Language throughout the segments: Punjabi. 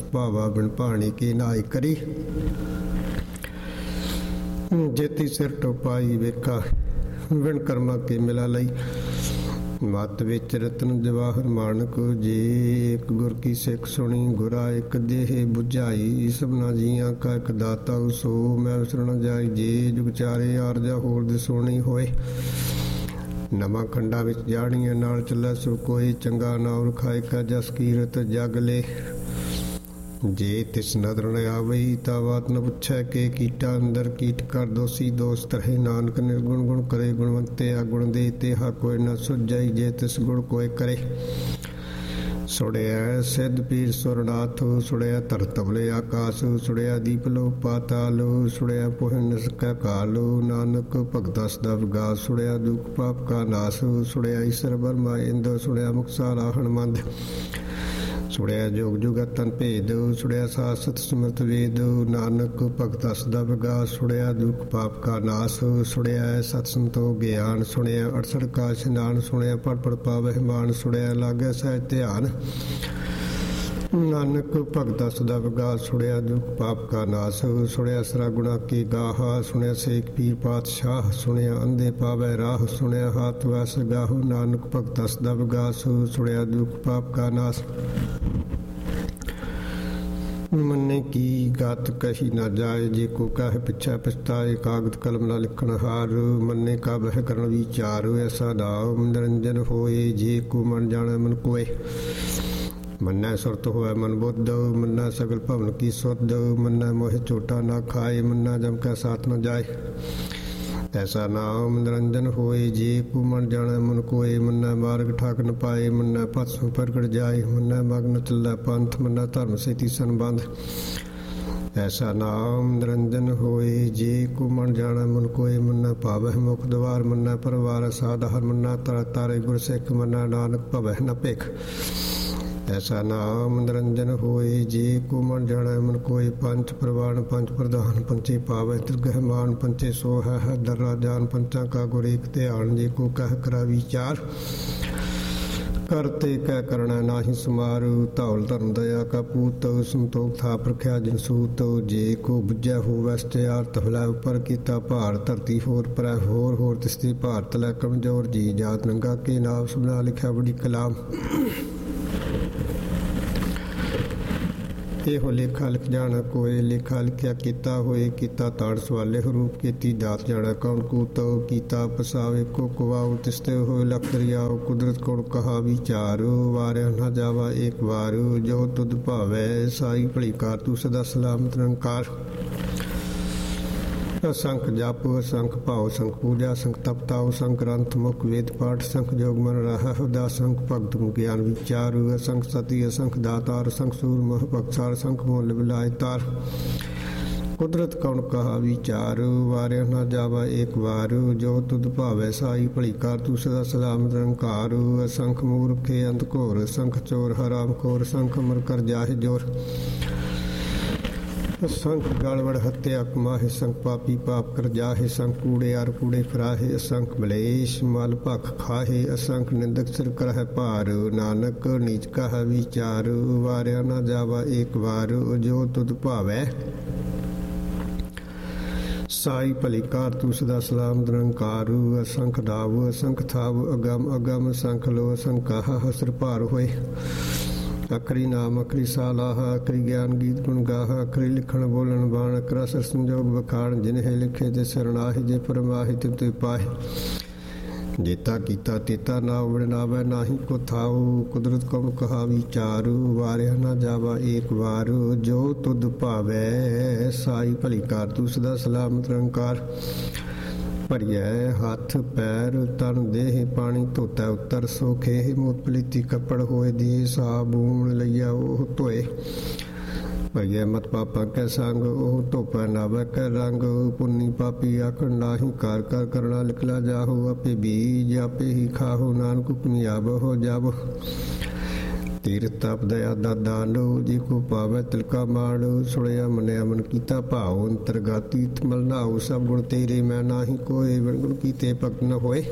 ਭਾਵਾ ਬਿਨ ਭਾਣੀ ਕੀ ਨਾਇ ਕਰੀ। ਜੇਤੀ ਸਿਰ ਟੋਪਾਈ ਵੇਖਾ ਵਿਣ ਕਰਮਾ ਕੇ ਮਿਲਾ ਲਈ। ਮਤ ਵਿੱਚ ਰਤਨ ਜਵਾਹਰ ਮਾਨਕ ਜੇ ਇੱਕ ਗੁਰ ਕੀ ਸਿੱਖ ਸੁਣੀ। ਗੁਰਾ ਇੱਕ ਦੇਹ ਬੁਝਾਈ ਸਭਨਾ ਜੀਆਂ ਕਾ ਇੱਕ ਦਾਤਾ ਸੋ ਮੈਂ ਵਿਸਰਨ ਜਾਈ। ਜੇ ਜੁਗ ਚਾਰੇ ਆਰਜਾ ਹੋਰ ਦੇ ਸੋਣੀ ਹੋਏ। ਨਵਾਂ ਖੰਡਾ ਵਿੱਚ ਜਾਣੀਆਂ ਨਾਲ ਚੱਲਾ ਸੋ ਕੋਈ। ਚੰਗਾ ਨਾਮ ਰਖਾਇ ਕਾ ਜਸ ਕੀਰਤ ਜਗ ਲੈ। ਜੇ ਤਿਸ ਨਦਰ ਨ ਆਵਈ ਤਾਂ ਬਾਤ ਨ ਪੁੱਛੈ ਕੇ ਕੀਟਾ ਅੰਦਰ ਕੀਟ ਕਰ ਦੋਸੀ ਦੋਸਤ ਰਹੇ। ਨਾਨਕ ਨਿਰਗੁਣ ਗੁਣ ਕਰੇ ਗੁਣਵੰਤੇ ਅਗੁਣ ਦੇ ਤੇਹਾ ਕੋਈ ਨ ਸੁਝਾਈ। ਜੇ ਤਿਸ ਗੁਣ ਕੋਈ ਕਰੇ ਸੁੜਿਆ ਸਿੱਧ ਪੀਰ ਸੁਰਨਾਥ। ਸੁੜਿਆ ਧਰ ਤਬਲੇ ਆਕਾਸ। ਸੁੜਿਆ ਦੀਪ ਲੋ ਪਾਤਾਲ। ਸੁੜਿਆ ਪੁਹਨ ਸਕੈ ਕਾਲ। ਨਾਨਕ ਭਗਤਾ ਸਦਾ ਵਿਗਾਸ। ਸੁੜਿਆ ਦੁਖ ਪਾਪ ਕਾ ਨਾਸ। ਸੁੜਿਆ ਈਸ਼ਰ ਬਰਮਾ ਇੰਦ। ਸੁੜਿਆ ਮੁਕਸਾ ਰਾਹਣ ਮੰਦ। ਸੁੜਿਆ ਜੋਗ ਜੁਗਤ ਤਨ ਭੇਦ। ਸੁੜਿਆ ਸਾਸਤ ਸਮਰਤ ਵੇਦ। ਨਾਨਕ ਭਗਤਾ ਸਦਾ ਵਿਗਾਸ। ਸੁੜਿਆ ਦੁਖ ਪਾਪ ਕਾ ਨਾਸ। ਸੁੜਿਆ ਸਤ ਸੰਤੋ ਗਿਆਨ। ਸੁਣਿਆ 68 ਕਾ ਇਸ਼ਨਾਨ। ਸੁਣਿਆ ਪੜ ਪੜ ਪਾਵਹਿ ਮਾਨ। ਸੁੜਿਆ ਲਾਗੈ ਸਹਿਜ ਧਿਆਨ। ਨਾਨਕ ਭਗਤਾ ਸਦਾ ਵਿਗਾਸ। ਸੁਣਿਆ ਦੁਖ ਪਾਪ ਕਾ ਨਾਸ। ਸੁਣਿਆ ਸਰਾ ਗੁਣਾ ਕੀ ਗਾਹਾ। ਸੁਣਿਆ ਸੇਖ ਪੀਰ ਪਾਤਸ਼ਾਹ। ਸੁਣਿਆ ਅੰਧੇ ਪਾਵੈ ਰਾਹ। ਸੁਣਿਆ ਹਾਥ ਵਸ ਗਾਹੋ। ਨਾਨਕ ਭਗਤਾ ਸਦਾ ਵਿਗਾਸ। ਸੁਣਿਆ ਦੁਖ ਪਾਪ ਕਾ ਨਾਸ। ਮੰਨੇ ਕੀ ਗਤ ਕਹੀ ਨਾ ਜਾਏ। ਜੇ ਕੋ ਕਹਿ ਪਿਛੈ ਪਛਤਾਏ। ਕਾਗਦ ਕਲਮ ਨਾ ਲਿਖਣ ਹਾਰ। ਮੰਨੇ ਕਾ ਬਹਿ ਕਰਨ ਵਿਚਾਰ। ਐਸਾ ਨਾਮ ਨਿਰੰਜਨ ਹੋਏ। ਜੇ ਕੋ ਮਨ ਜਾਣੈ ਮਨ ਕੋਏ। ਮੰਨੈ ਸੁਰਤ ਹੋਇ ਮਨ ਬੁੱਧ। ਮੰਨੈ ਸਗਲ ਭਵਨ ਕੀ ਸੁਧ। ਮੰਨੈ ਮੋਹਿ ਝੋਟਾ ਨਾ ਖਾਏ। ਮੰਨੈ ਜਮ ਕੈ ਸਾਥ ਨ ਜਾਏ। ਐਸਾ ਨਾਮ ਨਿਰੰਜਨ ਹੋਏ। ਜੇ ਕੋ ਮਨ ਜਾਣੈ ਮਨ ਕੋਏ। ਮੰਨੈ ਮਾਰਗ ਠਾਕ ਨ ਪਾਏ। ਮੰਨੈ ਪਤਿ ਪ੍ਰਗਟ ਜਾਏ। ਮੰਨੈ ਮਗਨ ਚੱਲੈ ਪੰਥ। ਮੰਨੈ ਧਰਮ ਸੇਤੀ ਸੰਬੰਧ। ਐਸਾ ਨਾਮ ਨਿਰੰਜਨ ਹੋਏ। ਜੇ ਕੋ ਮਨ ਜਾਣੈ ਮਨ ਕੋਏ। ਮੰਨੈ ਭਾਵਹਿ ਮੁਖ ਦਵਾਰ। ਮੰਨੈ ਪਰਵਾਰ ਸਾਧਾਰ। ਮੰਨੈ ਤਰ ਤਾਰੇ ਗੁਰ ਸਿੱਖ। ਮੰਨੈ ਨਾਨਕ ਭਵਹਿ ਨ ਭਿਖ। ਐਸਾ ਨਾਮ ਨਿਰੰਜਨ ਹੋਏ। ਜੇ ਕੋ ਮਨ ਜਾਣੈ ਮਨ ਕੋਏ। ਪੰਚ ਪ੍ਰਵਾਨ ਪੰਚ ਪ੍ਰਧਾਨ। ਪੰਚੇ ਪਾਵੈ ਤਿਰਗਹਿ ਮਾਨ। ਪੰਚੇ ਸੋ ਹੈ ਦਰਾ ਜਾਨ। ਪੰਚਾਂ ਕਾ ਗੁਰ ਏਕ ਧਿਆਨ। ਜੇ ਕੋ ਕਹਿ ਕਰਾ ਵਿਚਾਰ। ਕਰਤੇ ਕਹਿ ਕਰਣਾ ਨਾਹੀ ਸਮਾਰੂ। ਧੌਲ ਧਰਮ ਦਇਆ ਕਾ ਪੂਤ। ਸੰਤੋਖ ਥਾਪ ਰਖਿਆ ਜਿਨ ਸੂਤ। ਜੇ ਕੋ ਬੁੱਝੈ ਹੋਵੈ ਸਚਿਆਰ। ਤਫਲਾ ਉੱਪਰ ਕੀਤਾ ਭਾਰ। ਧਰਤੀ ਹੋਰ ਪਰੈ ਹੋਰ ਹੋਰ ਤਿਸਦੀ ਭਾਰਤ ਲੈ ਕਮਜ਼ੋਰ। ਜੀ ਜਾਤ ਨੰਗਾ ਕੇ ਨਾਮ ਸੁਭਨਾ ਲਿਖਿਆ ਬੜੀ ਕਲਾਮ। ਇਹੋ ਲੇਖਾ ਲਿਖ ਜਾਣਾ ਕੋਏ। ਲੇਖਾ ਲਿਖਿਆ ਕੀਤਾ ਹੋਏ। ਕੀਤਾ ਤਾੜ ਸਵਾਲੇ ਰੂਪ। ਕੀਤੀ ਦਾਤ ਜਾਣਾ ਕੌਣ ਕੂਤੋ। ਕੀਤਾ ਪਸਾਵੇ ਕੋ ਕੁਵਾਉ। ਤਿਸਤੇ ਹੋਏ ਲਖ ਦਰਿਆਉ। ਕੁਦਰਤ ਕੋਣ ਕਹਾ ਵਿਚਾਰ। ਵਾਰਿਆ ਨਾ ਜਾਵਾ ਏਕ ਵਾਰ। ਜੋ ਤੁਧ ਭਾਵੈ ਸਾਈ ਭਲੀ ਕਾਰ। ਤੂੰ ਸਦਾ ਸਲਾਮਤ ਨਿਰੰਕਾਰ। ਅਸੰਖ ਜਪ ਅਸੰਖ ਭਾਉ। ਸੰਖ ਪੂਜਾ ਸੰਖ ਤਪਤਾਉ। ਸੰਖ ਗ੍ਰੰਥ ਮੁਖ ਵੇਦ ਪਾਠ। ਸੰਖ ਜੋਗ ਮਨ ਰਹਾ ਹੁਦਾ। ਸੰਖ ਭਗਤ ਗਿਆਨ ਵਿਚਾਰ। ਅਸੰਖ ਸਤੀ ਅਸੰਖ ਦਾਤਾਰ। ਸੰਖ ਸੂਰ ਮਹ ਬਖਸਾਰ। ਸੰਖ ਮੁੱਲ ਬਿਲਾਇ ਤਾਰ। ਕੁਦਰਤ ਕੌਣ ਕਹਾ ਵਿਚਾਰ। ਵਾਰਿਆ ਨਾ ਜਾਵਾ ਏਕ ਵਾਰ। ਜੋ ਤੁਧ ਭਾਵੈ ਸਾਈ ਭਲੀ ਕਾਰ। ਤੂੰ ਸਦਾ ਸਲਾਮਤ ਨਿਰੰਕਾਰ। ਅਸੰਖ ਮੂਰਖੇ ਅੰਤ ਘੋਰ। ਸੰਖ ਚੋਰ ਹਰਾਮ ਖੋਰ। ਸੰਖ ਅਮਰ ਕਰ ਜਾਹਿ ਜੋਰ। ਸੰਖ ਗਲਵੜ ਹੱਤਿਆ ਕਮਾਹੇ। ਸੰਖ ਪਾਪੀ ਪਾਪ ਕਰ ਜਾਹੇ। ਸੰਖ ਕੂੜੇ ਅਰ ਕੂੜੇ ਫਰਾਹੇ। ਅਸੰਖ ਬਲੇਸ਼ ਮਲ ਭਖ ਖਾਹੇ। ਅਸੰਖ ਨਿੰਦਕ ਸਿਰ ਕਰਹਿ ਭਾਰ। ਨਾਨਕ ਨੀਚ ਕਹਾ ਵਿਚਾਰ। ਵਾਰਿਆ ਨਾ ਜਾਵਾ ਏਕ ਵਾਰ। ਜੋ ਤੁਧ ਭਾਵੈ ਸਾਈ ਭਲੀ ਕਾਰ। ਤੂੰ ਸਦਾ ਸਲਾਮਤ ਨਿਰੰਕਾਰ। ਅਸੰਖ ਦਾਵ ਅਸੰਖ ਥਾਵ। ਅਗਮ ਅਗਮ ਸੰਖ ਲੋ। ਅਸੰਖਾਹ ਹਸਰ ਭਾਰ ਹੋਏ। ਅਖਰੀ ਨਾਮ ਅਖਰੀ ਸਾਲਾਹ। ਅਖਰੀ ਗਿਆਨ ਗੀਤ ਗੁਣ ਗਾਹ। ਅਖਰੀ ਲਿਖਣ ਬੋਲਣ ਬਾਣ। ਅਖਰਾ ਸਰ ਸੰਜੋਗ ਵਖਾਣ। ਜਿਨਹਿ ਲਿਖੇ ਤੇ ਸਰਣਾਹੀ। ਜੇ ਪਰਮਾਹੀ ਤਿਵ ਤਿਵ ਪਾਹੇ। ਜੇਤਾ ਕੀਤਾ ਤੇਤਾ ਨਾ ਵੜਨਾਵੈ। ਨਾਹੀ ਕੋ ਥਾਉ। ਕੁਦਰਤ ਕੌਣ ਕਹਾ ਵਿਚਾਰ। ਵਾਰਿਆ ਨਾ ਜਾਵਾ ਏਕ ਵਾਰ। ਜੋ ਤੁਧ ਭਾਵੈ ਸਾਈ ਭਲੀ ਕਾਰ। ਤੂੰ ਸਦਾ ਸਲਾਮਤ ਨਿਰੰਕਾਰ। ਭਰੀਐ ਹੱਥ ਪੈਰ ਤਨ ਦੇਹ। ਪਾਣੀ ਧੋਤਾ ਉੱਤਰ ਸੋ ਖੇਹ। ਮੂਤ ਪਲੀਤੀ ਕੱਪੜ ਹੋਏ ਦੀ। ਸਾਬੂਨ ਲਈਆ ਉਹ ਧੋਏ। ਭਈਐ ਮਤ ਪਾਪਾ ਕੈ ਸੰਗ। ਉਹ ਧੋਪੈ ਨਾਵੈ ਕੈ ਰੰਗ। ਪੁੰਨੀ ਪਾਪੀ ਆਖਣ ਨਾਹੀ। ਕਾਰ ਕਰ ਕਰਣਾ ਲਿਖਲਾ ਜਾਹੋ। ਆਪੇ ਬੀਜ ਆਪੇ ਹੀ ਖਾਹੋ। ਨਾਨਕ ਪੁਨਿਆਬ ਹੋ ਜਾਵੋ। ਤੀਰਥ ਤਪ ਦਇਆ ਦਾਨੋ। ਜੇ ਕੋ ਪਾਵੈ ਤਿਲਕਾ ਮਾਣੋ। ਸੁਣਿਆ ਮੰਨਿਆ ਮਨ ਕੀਤਾ ਭਾਉ। ਅੰਤਰਗਾਤੀ ਮਲ ਨਾਉ। ਸਭ ਗੁਣ ਤੇਰੇ ਮੈਂ ਨਾਹੀ ਕੋਏ। ਬਿਨ ਗੁਣ ਕੀਤੇ ਭਗਤ ਨ ਹੋਏ।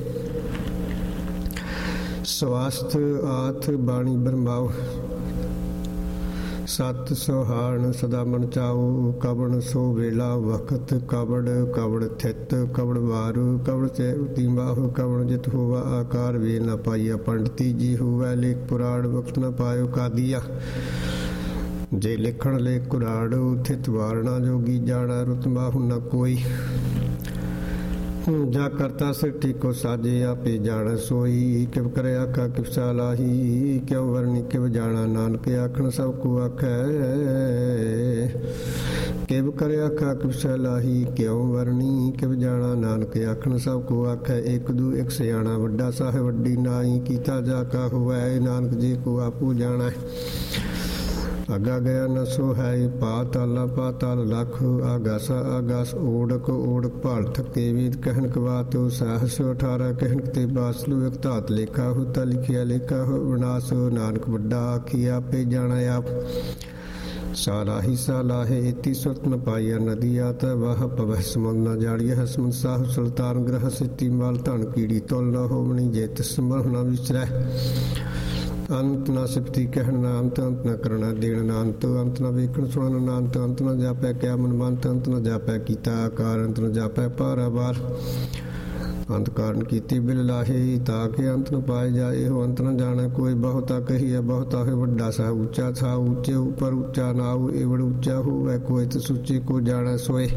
ਸਵਾਸਥ ਆਥ ਬਾਣੀ ਬਰਮਾਓ। ਸਤ ਸੁਹਾਣ ਸਦਾ ਮਨ ਚਾਉ, ਕਵਣ ਸੋ ਵੇਲਾ ਵਖਤ, ਕਵੜ ਕਵੜ ਥਿਤ, ਕਵੜ ਵਾਰੂ, ਕਵੜ ਚੈ ਉਤੀ ਬਾਹੁ, ਕਵਣ ਜਿਤ ਹੋਵਾ ਆਕਾਰ, ਵੇ ਨ ਪਾਈਆ ਪੰਡਤੀ ਜੀ ਹੋਵੈ, ਲੇਖ ਪੁਰਾਣ ਵਕਤ ਨ ਪਾਇਓ ਕਾਦੀਆ, ਜੇ ਲਿਖਣ ਲੈ ਕੁਰਾੜੋ, ਥਿਤ ਵਾਰਣਾ ਜੋਗੀ ਜਾਣਾ, ਰੁਤ ਬਾਹੁ ਨ ਕੋਈ, ਜਾ ਕਰਤਾ ਸਿਰਠੀ ਕੋ ਸਾਜੇ, ਆਪੇ ਜਾਣ ਸੋਈ, ਕਿਵ ਕਰੇ ਆਖਾ ਕਿਵ ਸਾਲਾਹੀ, ਕਿਉ ਵਰਨੀ ਕਿਵ ਜਾਣਾ, ਨਾਨਕ ਆਖਣ ਸਭ ਕੋ ਆਖੈ, ਕਿਵ ਕਰੇ ਆਖਾ ਕਿਵ ਸਾਲਾਹੀ, ਕਿਉ ਵਰਨੀ ਕਿਵ ਜਾਣਾ, ਨਾਨਕ ਆਖਣ ਸਭ ਕੋ ਆਖੈ, ਇੱਕ ਦੂ ਇੱਕ ਸਿਆਣਾ, ਵੱਡਾ ਸਾਹਿਬ ਵੱਡੀ ਨਾਈ, ਕੀਤਾ ਜਾ ਕਾ ਹੋਵੈ, ਨਾਨਕ ਜੀ ਕੋ ਆਪੂ ਜਾਣਾ, ਅਗਾ ਗਿਆ ਨ ਸੋ ਹੈ, ਪਾਤਾਲਾ ਪਾਤਾਲ ਲਖ, ਆਗਾਸ ਆਗਾਸ ਓੜਕ ਓੜਕ ਭਾਲ ਥਕੇ, ਵੇਦ ਕਹਿਣ ਕਵਾਤੋ, ਸਹਸ 18 ਕਹਿਣ ਤੇ ਬਾਸਲੂ, ਇੱਕ ਧਾਤ ਲੇਖਾ ਹੋ, ਤਾ ਲਿਖਿਆ ਲੇਖਾ ਹੋ, ਵਿਨਾਸ਼ ਨਾਨਕ ਵੱਡਾ ਆਖੀ, ਆਪੇ ਜਾਣਾ ਆਪ, ਸਾਲਾਹੀ ਸਾਲਾਹੇ, ਇਤੀ ਸੁਰਤ ਨ ਪਾਈਆ, ਨਦੀਆ ਤ ਵਾਹ ਪਵਹ, ਸਮੁੰਦ ਨ ਜਾੜੀਏ, ਹਸਮਨ ਸਾਹ ਸੁਲਤਾਨ ਗ੍ਰਹ, ਸਿੱਤੀ ਮਾਲ ਧਨ ਕੀੜੀ, ਤੁਲ ਨ ਹੋਵਣੀ, ਜੇ ਤਿਸ ਸੰਭਲ ਨ ਵਿਚਰੈ, ਅੰਤ ਨਾ ਸਿਫਤੀ ਕਹਿਣ ਨਾ ਅੰਤ, ਅੰਤ ਨਾ ਕਰਨਾ ਦੇਣ ਨਾ ਅੰਤ, ਅੰਤ ਨਾ ਵੇਖਣ ਸੁਣਨ ਨਾ ਅੰਤ, ਅੰਤ ਨਾ ਜਾਪੈ ਕਿਆ ਮਨ ਮੰਤ, ਅੰਤ ਨਾ ਜਾਪੈ ਕੀਤਾ ਆਕਾਰ, ਅੰਤ ਨਾ ਜਾਪੈ ਪਾਰਾਵਾਰ, ਅੰਤ ਕਾਰਨ ਕੀਤੀ ਬਿਲ ਲਾਹੇ, ਤਾਂ ਕਿ ਅੰਤ ਨ ਪਾਏ ਜਾਏ, ਹੋ ਅੰਤ ਨ ਜਾਣਾ ਕੋਈ, ਬਹੁਤਾ ਕਹੀਏ ਬਹੁਤਾ ਹੋਏ, ਵੱਡਾ ਸਾ ਉੱਚਾ ਥਾ, ਉੱਚੇ ਉੱਪਰ ਉੱਚਾ ਨਾਉ, ਏਵੜ ਉੱਚਾ ਹੋਵੇ ਕੋਈ, ਤੇ ਸੁੱਚੇ ਕੋ ਜਾਣਾ ਸੋਏ,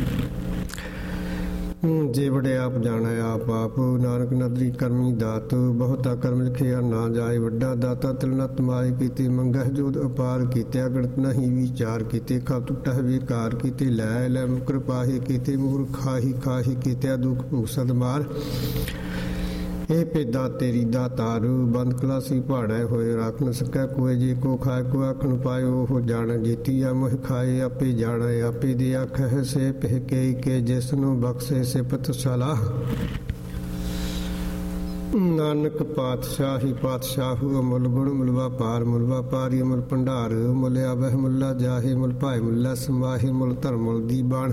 ਜੇ ਵੜੇ ਆਪ ਜਾਣਾ ਆਪ ਆਪ, ਨਾਨਕ ਨਦਰੀ ਕਰਮੀ ਦਾਤ, ਬਹੁਤਾ ਕਰਮ ਲਿਖਿਆ ਨਾ ਜਾਏ, ਵੱਡਾ ਦਾਤਾ ਤਿਲਨਤ ਮਾਏ, ਕੀਤੇ ਮੰਗਹ ਜੋਦ ਅਪਾਰ, ਕੀਤੇ ਅਗਣਤ ਨਹੀਂ ਵਿਚਾਰ, ਕੀਤੇ ਖਾ ਟੁੱਟਹ ਵਿਕਾਰ, ਕੀਤੇ ਲੈ ਲੈ ਮੁਕਰ ਪਾਹੇ, ਕੀਤੇ ਮੂਰ ਖਾਹੀ ਖਾਹੀ, ਕੀਤੇ ਦੁਖ ਭੁਖ ਸਦ ਮਾਰ, ਇਹ ਭੇਦਾ ਤੇਰੀ ਦਾਤਾਰੂ, ਬੰਦ ਕਲਾਸੀ ਭਾੜੈ ਹੋਏ, ਰੱਖ ਨ ਸਕੈ ਕੋਏ, ਜੇ ਕੋ ਖਾਏ ਕੋ ਆਖਣ ਪਾਇਓ, ਉਹ ਜਾਣ ਜੀਤੀ ਆ ਮੋਹ ਖਾਏ, ਆਪੇ ਜਾਣਾ ਆਪੇ ਦੇ ਆਖੈ, ਸੇ ਪਹਿ ਕੇ ਜਿਸ ਨੂੰ ਬਖਸ਼ੇ ਸਿਫਤ ਸਲਾਹ, ਨਾਨਕ ਪਾਤਸ਼ਾਹੀ ਪਾਤਸ਼ਾਹੂ, ਮੁੱਲ ਗੁਣ ਮੁੱਲ ਵਪਾਰ, ਮੁੱਲ ਵਪਾਰੀ ਮੁੱਲ ਭੰਡਾਰ, ਮੁੱਲ ਆਵਹਿ ਮੁੱਲਾ ਜਾਹੇ, ਮੁੱਲ ਭਾਏ ਮੁੱਲਾ ਸਮਾਹੇ, ਮੁੱਲ ਧਰਮ ਮੁੱਲ ਦੀ ਬਾਣ,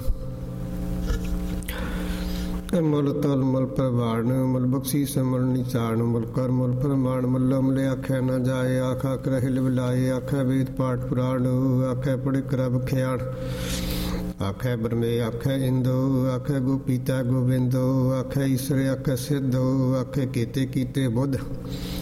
ਮੁੱਲ ਤਲ ਮੁੱਲ ਪ੍ਰਵਾਣ, ਮੁੱਲ ਬਖਸ਼ੀਸ ਮੁੱਲ ਨਿਚਾਣ, ਮੁੱਲ ਕਰ ਮੁੱਲ ਪ੍ਰਮਾਣ, ਮੁੱਲ ਅਮਲੇ ਆਖਿਆ ਨਾ ਜਾਏ, ਆਖਾ ਕਰਹਿ ਲਿਵਲਾਏ, ਆਖੈ ਵੇਦ ਪਾਠ ਪੁਰਾਣ, ਆਖੈ ਪੜਿ ਕਰਬ ਖਿਆਣ, ਆਖੈ ਬ੍ਰਹਮੇ ਆਖੈ ਇੰਦੋ, ਆਖੈ ਗੋਪੀਤਾ ਗੋਬਿੰਦੋ, ਆਖੈ ਈਸਰ ਆਖੈ ਸਿੱਧੋ, ਆਖੈ ਕੀਤੇ ਕੀਤੇ ਬੁੱਧ,